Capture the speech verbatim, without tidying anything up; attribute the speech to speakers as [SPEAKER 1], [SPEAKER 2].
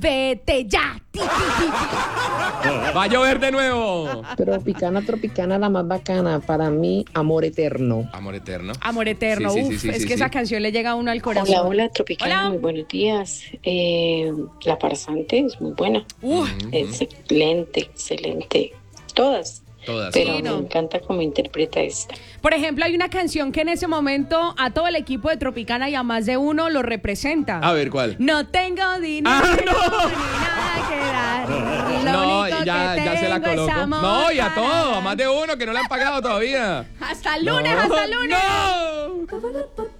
[SPEAKER 1] vete ya. Ti, ti, ti, ti.
[SPEAKER 2] Va a llover de nuevo.
[SPEAKER 3] Tropicana, tropicana, la más bacana. Para mí, amor eterno.
[SPEAKER 2] Amor eterno.
[SPEAKER 1] Amor eterno,
[SPEAKER 2] Sí, sí,
[SPEAKER 1] uf,
[SPEAKER 2] sí, sí,
[SPEAKER 1] es
[SPEAKER 2] sí,
[SPEAKER 1] que
[SPEAKER 2] sí.
[SPEAKER 1] esa canción le llega a uno al corazón.
[SPEAKER 4] Hola, hola, Tropicana,
[SPEAKER 1] Hola.
[SPEAKER 4] muy buenos días. Eh, la farsante es muy buena.
[SPEAKER 1] Uf,
[SPEAKER 4] Excelente, excelente. Todas.
[SPEAKER 2] Todas.
[SPEAKER 4] Pero
[SPEAKER 1] Sí,
[SPEAKER 4] me
[SPEAKER 1] no.
[SPEAKER 4] encanta cómo interpreta esta.
[SPEAKER 1] por ejemplo, hay una canción que en ese momento a todo el equipo de Tropicana y a más de uno lo representa.
[SPEAKER 2] A ver, ¿cuál?
[SPEAKER 1] No tengo dinero
[SPEAKER 2] Ah, no.
[SPEAKER 1] ni nada que dar. Lo
[SPEAKER 2] No,
[SPEAKER 1] único
[SPEAKER 2] ya,
[SPEAKER 1] que
[SPEAKER 2] ya se la
[SPEAKER 1] tengo es
[SPEAKER 2] coloco.
[SPEAKER 1] amor
[SPEAKER 2] No, y a
[SPEAKER 1] para
[SPEAKER 2] todo, a
[SPEAKER 1] dar.
[SPEAKER 2] más de uno que no le han pagado todavía.
[SPEAKER 1] Hasta el lunes,
[SPEAKER 2] No,
[SPEAKER 1] hasta el lunes.
[SPEAKER 2] no.